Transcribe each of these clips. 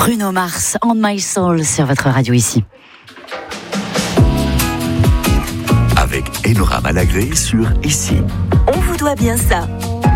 Bruno Mars, On My Soul sur votre radio ici. Avec Enora Malagré sur Ici. On vous doit bien ça.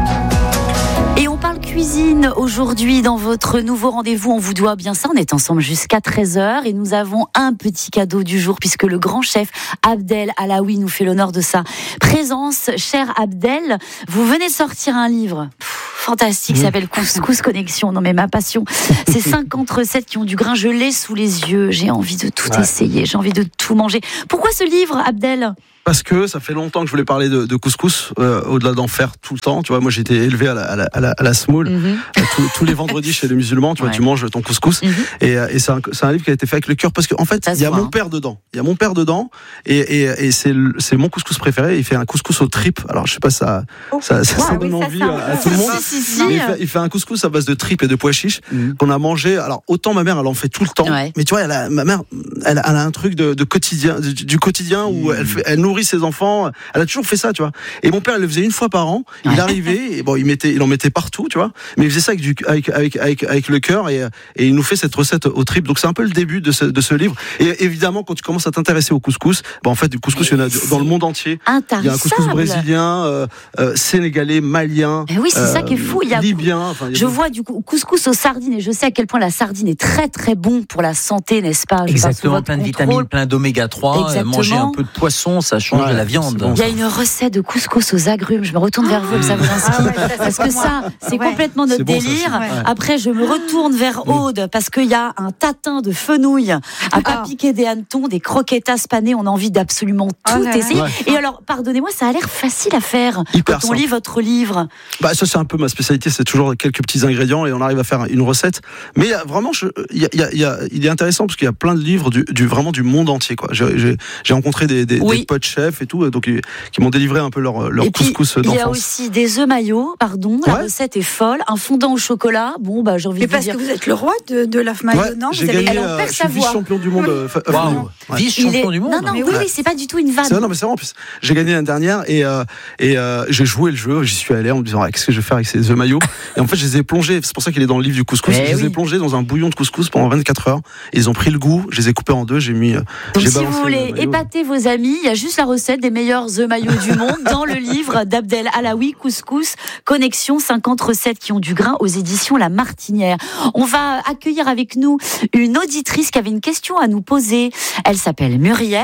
Et on parle cuisine aujourd'hui dans votre nouveau rendez-vous. On vous doit bien ça. On est ensemble jusqu'à 13h et nous avons un petit cadeau du jour puisque le grand chef Abdel Alaoui nous fait l'honneur de sa présence. Cher Abdel, vous venez de sortir un livre fantastique, s'appelle Couscous Connexion. Non mais ma passion, c'est 50 recettes qui ont du grain. Je l'ai sous les yeux. J'ai envie de tout essayer. J'ai envie de tout manger. Pourquoi ce livre, Abdel ? Parce que ça fait longtemps que je voulais parler de couscous, au-delà d'en faire tout le temps. Tu vois, moi j'ai été élevé à la semoule. Tous les vendredis chez les musulmans, tu vois, tu manges ton couscous. Et c'est un livre qui a été fait avec le cœur parce qu'en fait, il y a mon père dedans. Il y a mon père dedans et c'est mon couscous préféré. Il fait un couscous aux tripes. Alors je sais pas, ça donne envie à tout le monde. Mais il fait un couscous à base de tripes et de pois chiches qu'on a mangé. Alors autant ma mère, elle en fait tout le temps. Mais tu vois, ma mère, elle a un truc de quotidien, du quotidien où elle nourrit ses enfants. Elle a toujours fait ça, tu vois. Et mon père, il le faisait une fois par an. Il arrivait, et bon, il en mettait partout, tu vois. Mais il faisait ça avec le cœur et il nous fait cette recette aux tripes. Donc c'est un peu le début de ce livre. Et évidemment, quand tu commences à t'intéresser au couscous, en fait, du couscous, il y en a dans le monde entier. Il y a un couscous brésilien, sénégalais, malien. Oui, c'est ça qui est fou. Il y a libyen. Je vois du couscous aux sardines et je sais à quel point la sardine est très très bon pour la santé, n'est-ce pas ? Exactement, plein de vitamines, plein d'oméga 3. Manger un peu de poisson, ça change de la viande. Il y a une recette de couscous aux agrumes. Je me retourne vers vous, ça vous inspire. Parce que ça, c'est complètement notre délire. Ça, après, je me retourne vers Aude parce qu'il y a un tatin de fenouil à pas piquer des hannetons, des croquetas panées. On a envie d'absolument tout essayer. Et alors, pardonnez-moi, ça a l'air facile à faire quand on lit votre livre. Ça, c'est un peu ma spécialité. C'est toujours quelques petits ingrédients et on arrive à faire une recette. Mais vraiment, il est intéressant parce qu'il y a plein de livres vraiment du monde entier, quoi. J'ai rencontré des potes chefs et tout, donc qui m'ont délivré un peu leur couscous d'enfance. Il y a aussi des œufs maillots, la recette est folle, un fondant au chocolat. Bon, j'ai envie de vous dire. Mais parce que vous êtes le roi de l'œuf maillot, non ? J'ai gagné, je suis vice-champion du monde. Vice-champion du monde. Non, oui, c'est pas du tout une vanne. Non, mais c'est vrai. En plus, j'ai gagné l'année dernière et j'ai joué le jeu. J'y suis allé en me disant qu'est-ce que je vais faire avec ces œufs maillots. Et en fait, je les ai plongés. C'est pour ça qu'il est dans le livre du couscous. Je les ai plongés dans un bouillon de couscous pendant 24 heures. Et ils ont pris le goût. Je les ai coupés en deux. J'ai mis. Donc, si vous voulez épater vos amis, il y a juste la recette des meilleurs œufs maillots du monde dans le livre d'Abdel Alaoui, Couscous Connexion, 50 recettes qui ont du grain, aux éditions La Martinière. On va accueillir avec nous une auditrice qui avait une question à nous poser. Elle s'appelle Muriel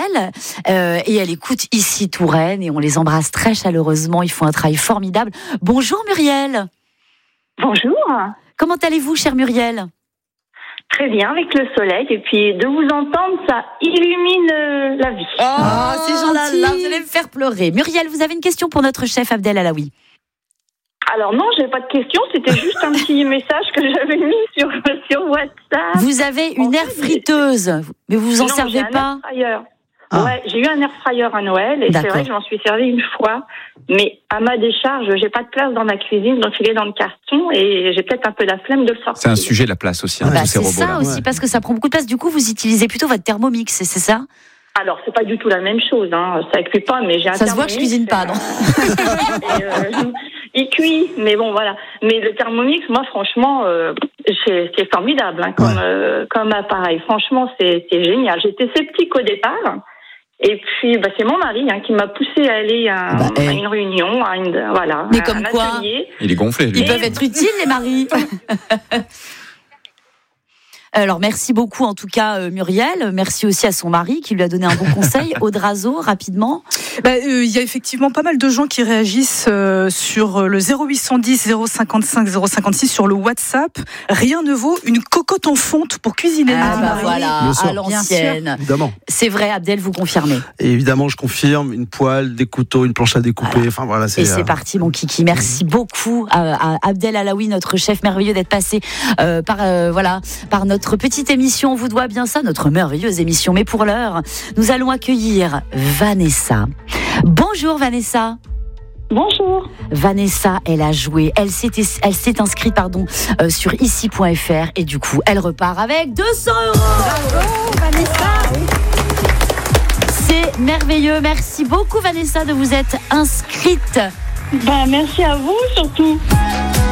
et elle écoute ici Touraine et on les embrasse très chaleureusement. Ils font un travail formidable. Bonjour Muriel. Bonjour. Comment allez-vous, chère Muriel ? Très bien, avec le soleil. Et puis, de vous entendre, ça illumine la vie. C'est gentil. Là, vous allez me faire pleurer. Muriel, vous avez une question pour notre chef Abdel Alaoui ? Alors non, j'ai pas de question. C'était juste un petit message que j'avais mis sur WhatsApp. Vous avez une air friteuse, mais vous en servez pas ? Ouais, j'ai eu un air fryer à Noël et c'est vrai que j'en suis servi une fois. Mais à ma décharge, j'ai pas de place dans ma cuisine, donc il est dans le carton et j'ai peut-être un peu la flemme de le sortir. C'est un sujet, la place aussi, tous ces robots-là. C'est ça aussi, parce que ça prend beaucoup de place. Du coup, vous utilisez plutôt votre Thermomix, c'est ça ? Alors, c'est pas du tout la même chose, ça cuit pas, mais j'ai un Thermomix. Ça se voit que je cuisine pas, non ? Il cuit, mais bon, voilà. Mais le Thermomix, moi, franchement, c'est formidable, comme appareil. Franchement, c'est génial. J'étais sceptique au départ. Et puis, c'est mon mari qui m'a poussé à aller à une réunion, mais comme quoi, atelier. Il est gonflé, lui. Ils peuvent être utiles, les maris. Alors, merci beaucoup, en tout cas, Muriel. Merci aussi à son mari qui lui a donné un bon conseil. Audrazo, rapidement. Il y a effectivement pas mal de gens qui réagissent sur le 0810 055 056 sur le WhatsApp. Rien ne vaut une cocotte en fonte pour cuisiner. Voilà, à l'ancienne. Évidemment. C'est vrai, Abdel, vous confirmez. Et évidemment, je confirme. Une poêle, des couteaux, une planche à découper. Enfin, voilà, et c'est parti, mon kiki. Merci beaucoup à Abdel Alaoui, notre chef merveilleux, d'être passé par notre petite émission. On vous doit bien ça, notre merveilleuse émission. Mais pour l'heure, nous allons accueillir Vanessa. Bonjour Vanessa. Bonjour. Vanessa, elle a joué, elle s'est inscrite sur ici.fr et du coup, elle repart avec 200 €. Bravo Vanessa. C'est merveilleux. Merci beaucoup Vanessa de vous être inscrite. Merci à vous surtout.